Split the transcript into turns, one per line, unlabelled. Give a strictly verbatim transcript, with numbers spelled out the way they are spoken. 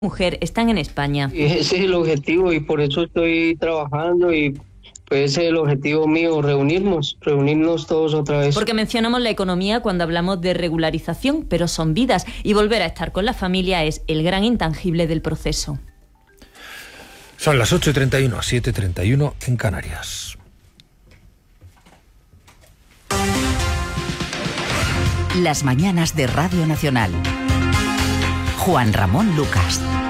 mujer están en España.
Ese es el objetivo y por eso estoy trabajando y pues ese es el objetivo mío, reunirnos, reunirnos todos otra vez.
Porque mencionamos la economía cuando hablamos de regularización, pero son vidas y volver a estar con la familia es el gran intangible del proceso.
Son las ocho y treinta y uno, siete y treinta y uno en Canarias.
Las mañanas de Radio Nacional. Juan Ramón Lucas.